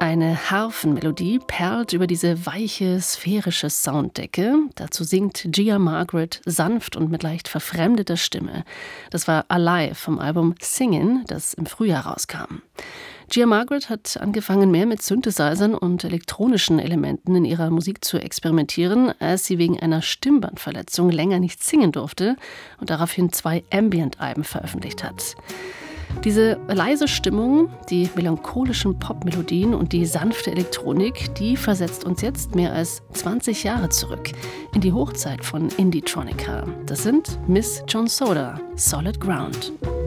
Eine Harfenmelodie perlt über diese weiche, sphärische Sounddecke. Dazu singt Gia Margaret sanft und mit leicht verfremdeter Stimme. Das war Alive vom Album Singin', das im Frühjahr rauskam. Gia Margaret hat angefangen, mehr mit Synthesizern und elektronischen Elementen in ihrer Musik zu experimentieren, als sie wegen einer Stimmbandverletzung länger nicht singen durfte und daraufhin 2 Ambient-Alben veröffentlicht hat. Diese leise Stimmung, die melancholischen Popmelodien und die sanfte Elektronik, die versetzt uns jetzt mehr als 20 Jahre zurück in die Hochzeit von Indietronica. Das sind Miss Jones Soda, Solid Ground.